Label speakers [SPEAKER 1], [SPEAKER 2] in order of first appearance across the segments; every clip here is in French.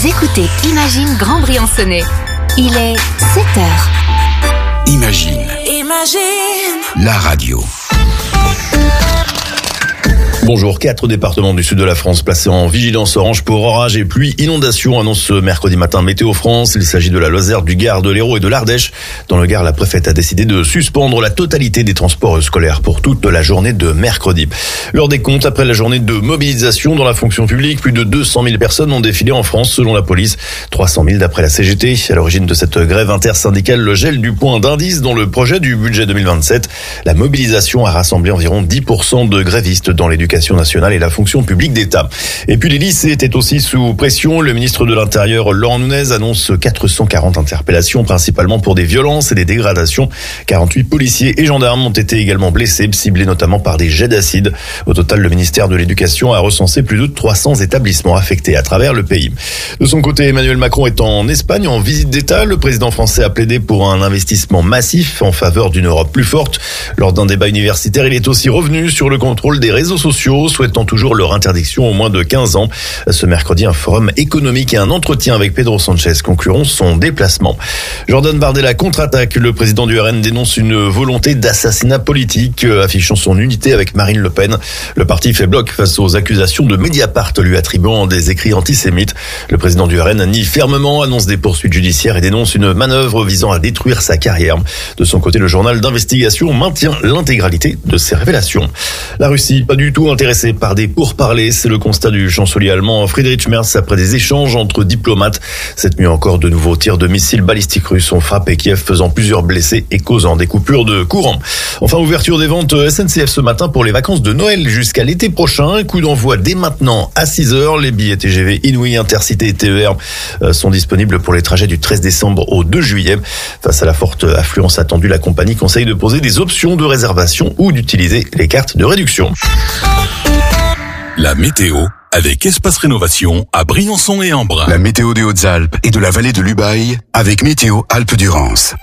[SPEAKER 1] Vous écoutez Imagine Grand Briançonnais. Il est 7h.
[SPEAKER 2] Imagine. La radio.
[SPEAKER 3] Bonjour, 4 départements du sud de la France placés en vigilance orange pour orage et pluie, inondation, annonce ce mercredi matin Météo France. Il s'agit de la Lozère, du Gard, de l'Hérault et de l'Ardèche. Dans le Gard, la préfète a décidé de suspendre la totalité des transports scolaires pour toute la journée de mercredi. L'heure des comptes après la journée de mobilisation dans la fonction publique, plus de 200 000 personnes ont défilé en France selon la police, 300 000 d'après la CGT. À l'origine de cette grève intersyndicale, le gel du point d'indice dans le projet du budget 2027. La mobilisation a rassemblé environ 10% de grévistes dans l'éducation nationale et la fonction publique d'État. Et puis les lycées étaient aussi sous pression. Le ministre de l'Intérieur, Laurent Nunez, annonce 440 interpellations, principalement pour des violences et des dégradations. 48 policiers et gendarmes ont été également blessés, ciblés notamment par des jets d'acide. Au total, le ministère de l'Éducation a recensé plus de 300 établissements affectés à travers le pays. De son côté, Emmanuel Macron est en Espagne en visite d'État. Le président français a plaidé pour un investissement massif en faveur d'une Europe plus forte. Lors d'un débat universitaire, il est aussi revenu sur le contrôle des réseaux sociaux, souhaitant toujours leur interdiction au moins de 15 ans. Ce mercredi, un forum économique et un entretien avec Pedro Sanchez concluront son déplacement. Jordan Bardella contre-attaque. Le président du RN dénonce une volonté d'assassinat politique, affichant son unité avec Marine Le Pen. Le parti fait bloc face aux accusations de Mediapart lui attribuant des écrits antisémites. Le président du RN nie fermement, annonce des poursuites judiciaires et dénonce une manœuvre visant à détruire sa carrière. De son côté, le journal d'investigation maintient l'intégralité de ses révélations. La Russie, pas du tout intéressé par des pourparlers, c'est le constat du chancelier allemand Friedrich Merz après des échanges entre diplomates. Cette nuit encore, de nouveaux tirs de missiles balistiques russes ont frappé Kiev, faisant plusieurs blessés et causant des coupures de courant. Enfin, ouverture des ventes SNCF ce matin pour les vacances de Noël jusqu'à l'été prochain. Coup d'envoi dès maintenant à 6h. Les billets TGV Inouï, Intercité et TER sont disponibles pour les trajets du 13 décembre au 2 juillet. Face à la forte affluence attendue, la compagnie conseille de poser des options de réservation ou d'utiliser les cartes de réduction.
[SPEAKER 2] La météo avec Espace Rénovation à Briançon et Embrun.
[SPEAKER 4] La météo des Hautes-Alpes et de la vallée de l'Ubaye avec Météo Alpes-Durance.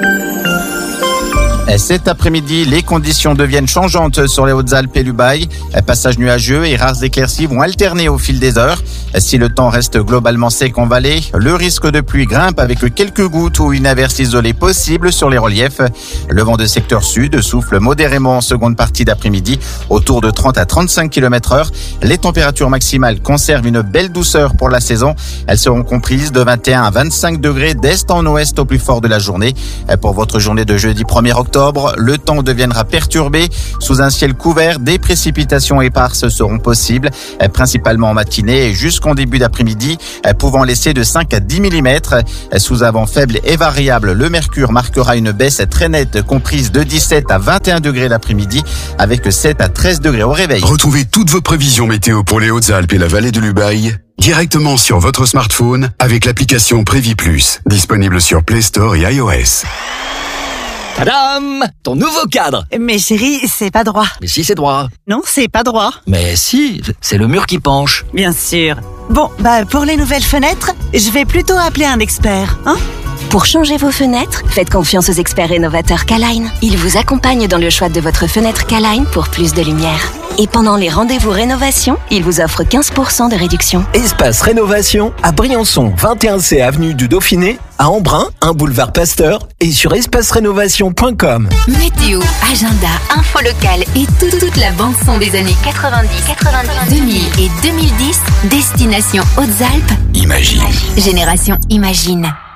[SPEAKER 5] Cet après-midi, les conditions deviennent changeantes sur les Hautes-Alpes et l'Ubaye. Passage nuageux et rares éclaircies vont alterner au fil des heures. Si le temps reste globalement sec en vallée, le risque de pluie grimpe avec quelques gouttes ou une averse isolée possible sur les reliefs. Le vent de secteur sud souffle modérément en seconde partie d'après-midi, autour de 30 à 35 km/h. Les températures maximales conservent une belle douceur pour la saison. Elles seront comprises de 21 à 25 degrés d'est en ouest au plus fort de la journée. Pour votre journée de jeudi 1er octobre, le temps deviendra perturbé. Sous un ciel couvert, des précipitations éparses seront possibles, principalement en matinée et jusqu'en début d'après-midi, pouvant laisser de 5 à 10 mm. Sous un vent faible et variable, le mercure marquera une baisse très nette, comprise de 17 à 21 degrés l'après-midi, avec 7 à 13 degrés au réveil.
[SPEAKER 4] Retrouvez toutes vos prévisions météo pour les Hautes-Alpes et la vallée de l'Ubaye directement sur votre smartphone avec l'application Prévi Plus, disponible sur Play Store et iOS.
[SPEAKER 6] Tadam! Ton nouveau cadre!
[SPEAKER 7] Mais chérie, c'est pas droit.
[SPEAKER 6] Mais si, c'est droit.
[SPEAKER 7] Non, c'est pas droit.
[SPEAKER 6] Mais si, c'est le mur qui penche.
[SPEAKER 7] Bien sûr. Bon, pour les nouvelles fenêtres, je vais plutôt appeler un expert, hein?
[SPEAKER 1] Pour changer vos fenêtres, faites confiance aux experts rénovateurs K-Line. Ils vous accompagnent dans le choix de votre fenêtre K-Line pour plus de lumière. Et pendant les rendez-vous rénovation, ils vous offrent 15% de réduction.
[SPEAKER 8] Espace Rénovation à Briançon, 21C avenue du Dauphiné, à Embrun, 1 boulevard Pasteur et sur espacerénovation.com.
[SPEAKER 1] Météo, agenda, info locale et toute la bande-son des années 90, 2000 et 2010, destination Hautes-Alpes.
[SPEAKER 2] Imagine.
[SPEAKER 1] Génération Imagine.